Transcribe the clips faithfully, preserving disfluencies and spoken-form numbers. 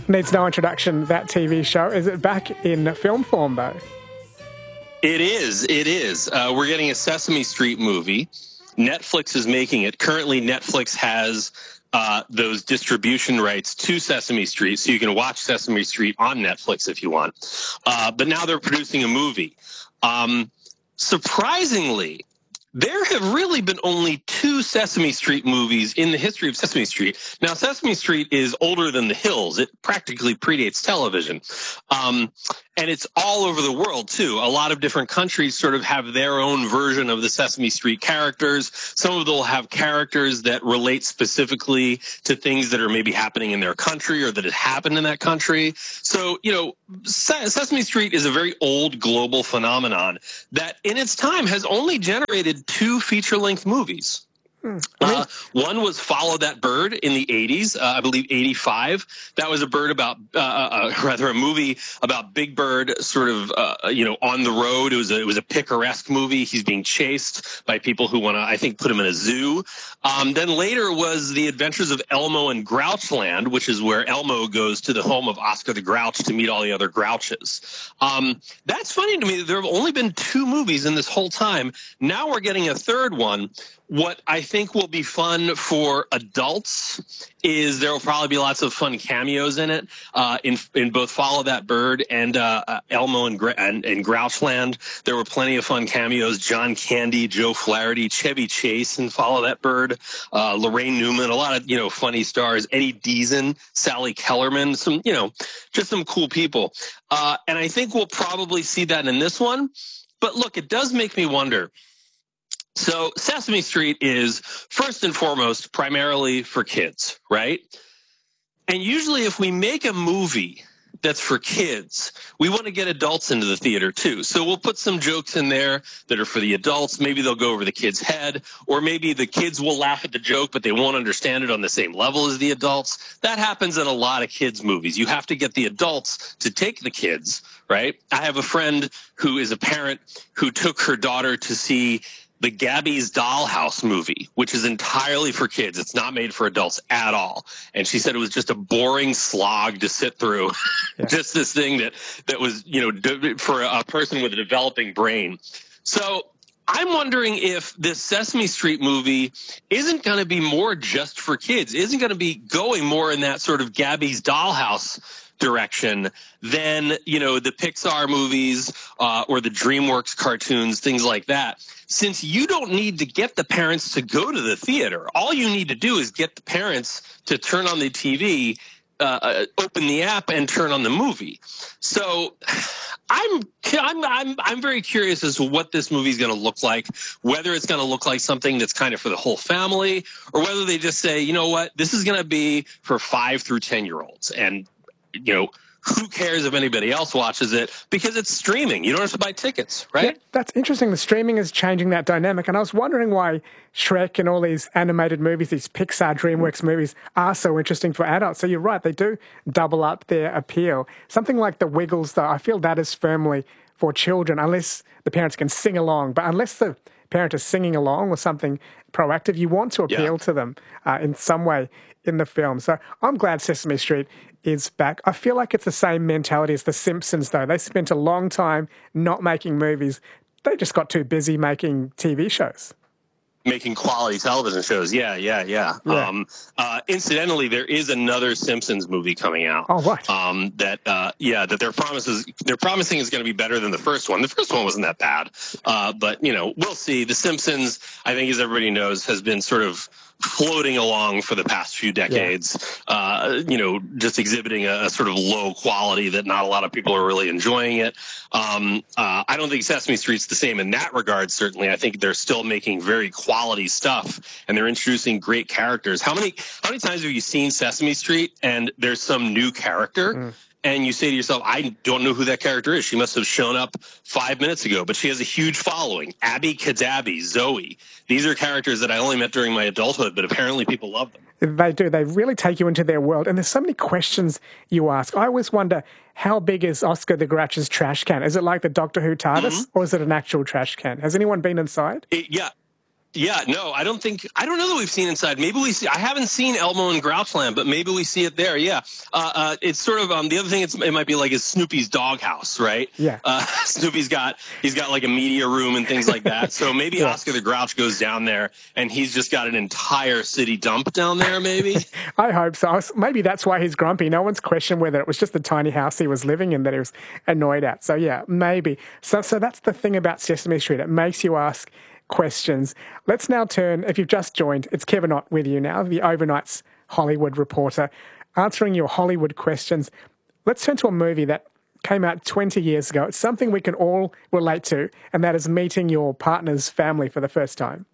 Needs no introduction, that T V show. Is it back in film form, though? It is. It is. Uh, we're getting a Sesame Street movie. Netflix is making it. Currently, Netflix has uh, those distribution rights to Sesame Street, so you can watch Sesame Street on Netflix if you want. Uh, but now they're producing a movie. Um, surprisingly, there have really been only two Sesame Street movies in the history of Sesame Street. Now, Sesame Street is older than The Hills. It practically predates television. Um, and it's all over the world, too. A lot of different countries sort of have their own version of the Sesame Street characters. Some of them will have characters that relate specifically to things that are maybe happening in their country or that had happened in that country. So, you know, Sesame Street is a very old global phenomenon that in its time has only generated two feature-length movies. Uh, one was Follow That Bird in the eighties, uh, I believe eighty-five. That was a bird about, uh, uh, rather a movie about Big Bird sort of, uh, you know, on the road. It was a, it was a picaresque movie. He's being chased by people who want to, I think, put him in a zoo. Um, then later was The Adventures of Elmo in Grouchland, which is where Elmo goes to the home of Oscar the Grouch to meet all the other Grouches. Um, that's funny to me. There have only been two movies in this whole time. Now we're getting a third one. What I think will be fun for adults is there will probably be lots of fun cameos in it, uh, in in both Follow That Bird and uh, uh, Elmo and, and, and Grouchland. There were plenty of fun cameos. John Candy, Joe Flaherty, Chevy Chase in Follow That Bird, uh, Lorraine Newman, a lot of, you know, funny stars, Eddie Deason, Sally Kellerman, some, you know, just some cool people. Uh, and I think we'll probably see that in this one. But look, it does make me wonder. So Sesame Street is first and foremost primarily for kids, right? And usually if we make a movie that's for kids, we want to get adults into the theater too. So we'll put some jokes in there that are for the adults. Maybe they'll go over the kid's head, or maybe the kids will laugh at the joke, but they won't understand it on the same level as the adults. That happens in a lot of kids' movies. You have to get the adults to take the kids, right? I have a friend who is a parent who took her daughter to see the Gabby's Dollhouse movie, which is entirely for kids. It's not made for adults at all. And she said it was just a boring slog to sit through. Yeah. Just this thing that, that was, you know, for a person with a developing brain. So I'm wondering if this Sesame Street movie isn't going to be more just for kids, isn't going to be going more in that sort of Gabby's Dollhouse direction than, you know, the Pixar movies uh, or the DreamWorks cartoons, things like that. Since you don't need to get the parents to go to the theater, all you need to do is get the parents to turn on the T V, uh, open the app, and turn on the movie. So I'm I'm I'm I'm very curious as to what this movie is going to look like, whether it's going to look like something that's kind of for the whole family, or whether they just say, you know what, this is going to be for five through ten year olds, and you know, who cares if anybody else watches it, because it's streaming. You don't have to buy tickets, right? Yeah, that's interesting. The streaming is changing that dynamic. And I was wondering why Shrek and all these animated movies, these Pixar, DreamWorks movies, are so interesting for adults. So you're right, they do double up their appeal. Something like The Wiggles, though, I feel that is firmly for children, unless the parents can sing along. But unless the parent is singing along or something proactive, you want to appeal yeah. to them uh, in some way in the film. So I'm glad Sesame Street is back. I feel like it's the same mentality as The Simpsons, though. They spent a long time not making movies. They just got too busy making T V shows. Making quality television shows. Yeah, yeah, yeah. yeah. Um, uh, incidentally, there is another Simpsons movie coming out. Oh, what? Um, that, uh, yeah, that their promises, they're promising is going to be better than the first one. The first one wasn't that bad. Uh, but, you know, we'll see. The Simpsons, I think, as everybody knows, has been sort of floating along for the past few decades, yeah. uh, you know, just exhibiting a, a sort of low quality that not a lot of people are really enjoying it. Um, uh, I don't think Sesame Street's the same in that regard, certainly. I think they're still making very quality stuff, and they're introducing great characters. How many, how many times have you seen Sesame Street and there's some new character? Mm. And you say to yourself, I don't know who that character is. She must have shown up five minutes ago, but she has a huge following. Abby Cadabby, Zoe. These are characters that I only met during my adulthood, but apparently people love them. They do. They really take you into their world. And there's so many questions you ask. I always wonder, how big is Oscar the Grouch's trash can? Is it like the Doctor Who TARDIS, mm-hmm. or is it an actual trash can? Has anyone been inside? It, yeah. Yeah, no, I don't think, I don't know that we've seen inside. Maybe we see, I haven't seen Elmo and Grouchland, but maybe we see it there. Yeah. Uh, uh, it's sort of, um, the other thing it's, it might be like is Snoopy's doghouse, right? Yeah. Uh, Snoopy's got, he's got like a media room and things like that. So maybe Yeah. Oscar the Grouch goes down there and he's just got an entire city dump down there, maybe. I hope so. Maybe that's why he's grumpy. No one's questioned whether it was just the tiny house he was living in that he was annoyed at. So yeah, maybe. So, so that's the thing about Sesame Street. It makes you ask questions. Let's now turn, if you've just joined, it's Kevin Ott with you now, the Overnight's Hollywood reporter, answering your Hollywood questions. Let's turn to a movie that came out twenty years ago. It's something we can all relate to, and that is meeting your partner's family for the first time.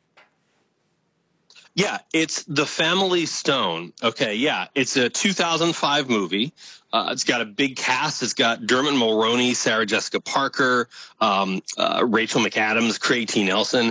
Yeah, it's The Family Stone. Okay, yeah, it's a two thousand five movie. Uh, it's got a big cast. It's got Dermot Mulroney, Sarah Jessica Parker, um, uh, Rachel McAdams, Craig T. Nelson.